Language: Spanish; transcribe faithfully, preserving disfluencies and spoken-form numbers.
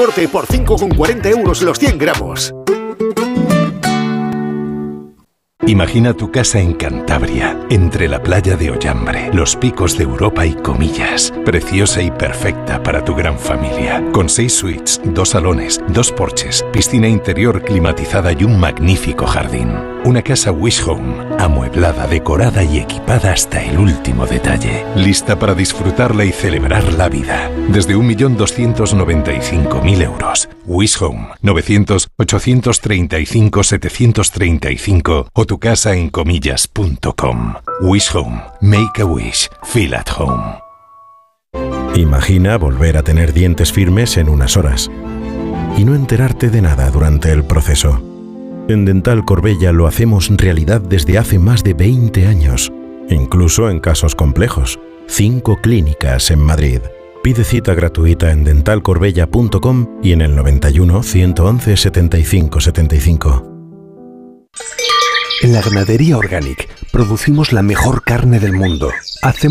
Corte por cinco con cuarenta euros los cien gramos. Imagina tu casa en Cantabria, entre la playa de Ollambre, los picos de Europa y Comillas. Preciosa y perfecta para tu gran familia. Con seis suites, dos salones, dos porches, piscina interior climatizada y un magnífico jardín. Una casa Wish Home, amueblada, decorada y equipada hasta el último detalle. Lista para disfrutarla y celebrar la vida. Desde un millón doscientos noventa y cinco mil euros. Wish Home, novecientos, ochocientos treinta y cinco, setecientos treinta y cinco o tu casa en comillas punto com. Wish Home. Make a wish. Feel at home. Imagina volver a tener dientes firmes en unas horas y no enterarte de nada durante el proceso. En Dental Corbella lo hacemos realidad desde hace más de veinte años, incluso en casos complejos. Cinco clínicas en Madrid. Pide cita gratuita en dental corbella punto com y en el noventa y uno, ciento once, setenta y cinco setenta y cinco. En la Ganadería Organic producimos la mejor carne del mundo. Hacemos